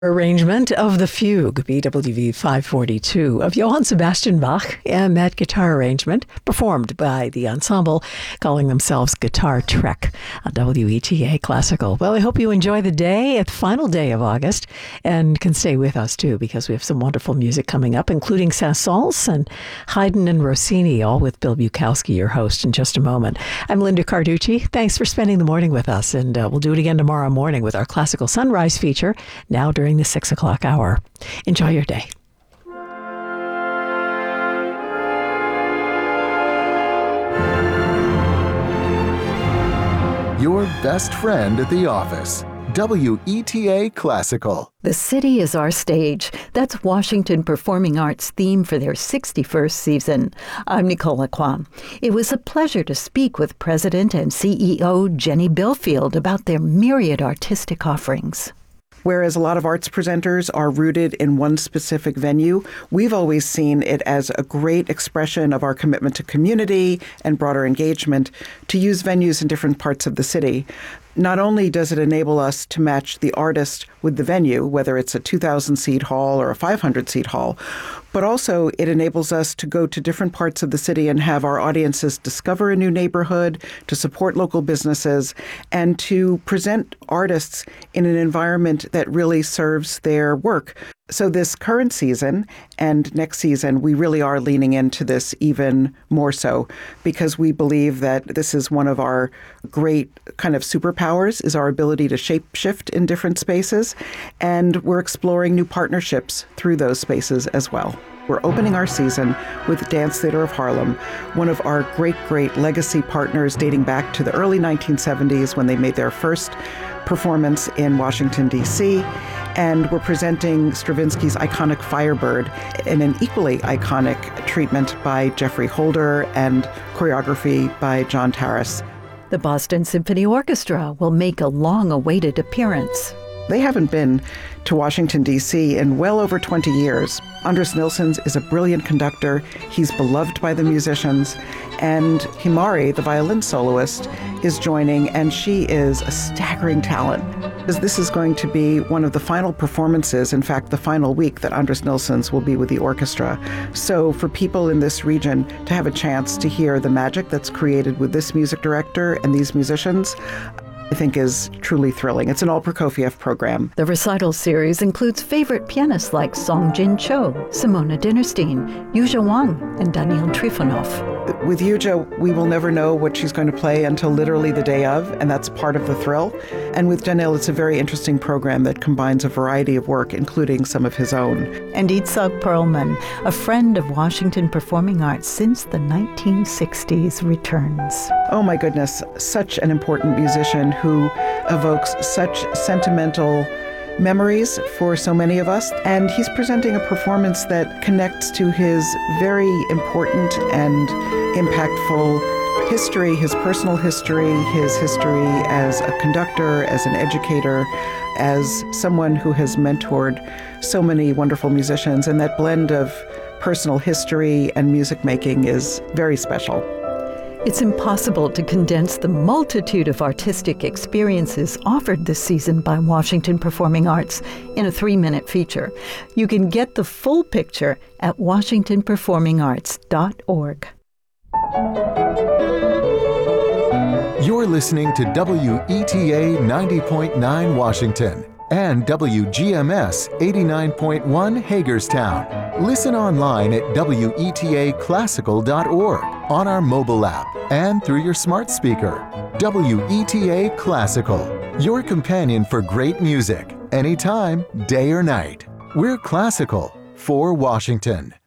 Arrangement of the Fugue, BWV 542, of Johann Sebastian Bach, and that guitar arrangement performed by the ensemble calling themselves Guitar Trek on WETA Classical. Well, I hope you enjoy the day, the final day of August, and can stay with us too, because we have some wonderful music coming up, including Saint-Saëns and Haydn and Rossini, all with Bill Bukowski, your host, in just a moment. I'm Linda Carducci. Thanks for spending the morning with us, and we'll do it again tomorrow morning with our Classical Sunrise feature, now during the 6 o'clock hour. Enjoy your day. Your best friend at the office. WETA Classical. The city is our stage. That's Washington Performing Arts' theme for their 61st season. I'm Nicole Lacroix. It was a pleasure to speak with President and CEO Jenny Bilfield about their myriad artistic offerings. Whereas a lot of arts presenters are rooted in one specific venue, we've always seen it as a great expression of our commitment to community and broader engagement to use venues in different parts of the city. Not only does it enable us to match the artist with the venue, whether it's a 2,000-seat hall or a 500-seat hall, but also it enables us to go to different parts of the city and have our audiences discover a new neighborhood, to support local businesses, and to present artists in an environment that really serves their work. So this current season and next season, we really are leaning into this even more so, because we believe that this is one of our great kind of superpowers, is our ability to shape-shift in different spaces. And we're exploring new partnerships through those spaces as well. We're opening our season with Dance Theater of Harlem, one of our great legacy partners dating back to the early 1970s when they made their first performance in Washington, D.C., and we're presenting Stravinsky's iconic Firebird in an equally iconic treatment by Jeffrey Holder and choreography by John Tarras. The Boston Symphony Orchestra will make a long-awaited appearance. They haven't been to Washington, D.C. in well over 20 years. Anders Nilssons is a brilliant conductor. He's beloved by the musicians. And Himari, the violin soloist, is joining, and she is a staggering talent. This is going to be one of the final performances, in fact, the final week that Anders Nilssons will be with the orchestra. So for people in this region to have a chance to hear the magic that's created with this music director and these musicians, I think is truly thrilling. It's an all Prokofiev program. The recital series includes favorite pianists like Song Jin Cho, Simona Dinnerstein, Yuja Wang, and Daniil Trifonov. With Yuja, we will never know what she's going to play until literally the day of, and that's part of the thrill. And with Daniil, it's a very interesting program that combines a variety of work, including some of his own. And Itzhak Perlman, a friend of Washington Performing Arts since the 1960s, returns. Oh my goodness, such an important musician who evokes such sentimental memories for so many of us. And he's presenting a performance that connects to his very important and impactful history, his personal history, his history as a conductor, as an educator, as someone who has mentored so many wonderful musicians. And that blend of personal history and music making is very special. It's impossible to condense the multitude of artistic experiences offered this season by Washington Performing Arts in a 3-minute feature. You can get the full picture at washingtonperformingarts.org. You're listening to WETA 90.9 Washington and WGMS 89.1 Hagerstown. Listen online at WETAClassical.org, on our mobile app, and through your smart speaker. WETA Classical, your companion for great music, anytime, day or night. We're classical for Washington.